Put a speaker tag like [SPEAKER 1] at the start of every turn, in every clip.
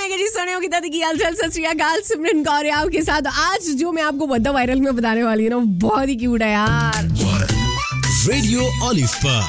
[SPEAKER 1] मैं जी सुने हो कि दादी की हालचाल सत श्री अकाल सिमरन कौर है आपके साथ। आज जो मैं आपको बद्दा वायरल में बताने वाली हूँ ना बहुत ही क्यूट है यार।
[SPEAKER 2] रेडियो ऑलिव पर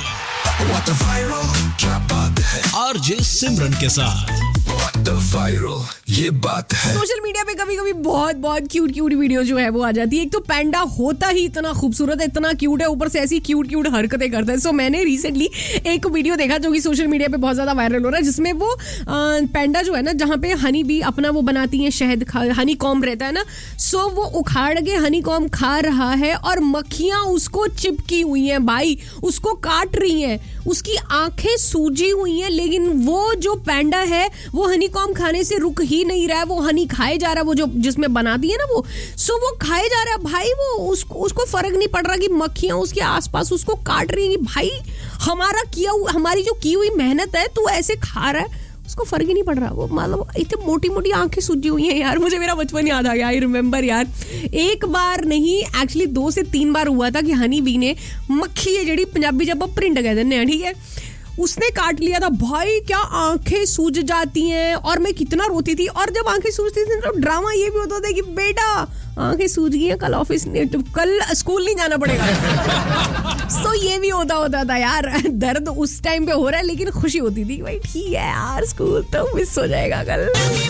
[SPEAKER 2] आरजे सिमरन के साथ वायरल ये बात है।
[SPEAKER 1] सोशल मीडिया पे कभी कभी बहुत क्यूट वीडियो जो है वो आ जाती है। एक तो पैंडा होता ही इतना खूबसूरत है, इतना क्यूट है, ऊपर से ऐसी क्यूट हरकतें करता है। सो मैंने रिसेंटली एक वीडियो देखा जो कि सोशल मीडिया पे बहुत ज्यादा वायरल हो रहा है, जिसमें वो पैंडा जो है ना, जहाँ पे हनी बी अपना वो बनाती है शहद, हनी कॉम्ब रहता है ना, सो वो उखाड़ के हनी कॉम्ब खा रहा है और मक्खियां उसको चिपकी हुई हैं भाई, उसको काट रही हैं, उसकी आंखें सूजी हुई हैं, लेकिन वो जो पैंडा है वो हनी कॉम्ब खाने से रुक ही नहीं रहा है। वो हनी खाए जा रहा है, वो जो जिसमें बनाती है ना वो, सो वो खाए जा रहा है भाई। वो उसको फर्क नहीं पड़ रहा कि मक्खियां उसके आसपास उसको काट रही हैं कि भाई हमारी जो की हुई मेहनत है तू ऐसे खा रहा है, उसको फर्क ही नहीं पड़ रहा। वो मतलब इतनी मोटी आंखें सूजी हुई हैं यार। मुझे मेरा बचपन याद आ गया। आई रिमेम्बर यार, एक बार नहीं एक्चुअली 2 से 3 बार हुआ था कि हनी बी ने मक्खी है जेडी पंजाबी जब प्रिंट कह देने हैं, ठीक है, उसने काट लिया था भाई। क्या आंखें सूज जाती हैं और मैं कितना रोती थी। और जब आंखें सूजती थी तो ड्रामा ये भी होता था कि बेटा आंखें सूज गई हैं, कल स्कूल नहीं जाना पड़ेगा। सो ये भी होता था यार। दर्द उस टाइम पे हो रहा है लेकिन खुशी होती थी भाई ठीक है यार, स्कूल तो मिस हो जाएगा कल।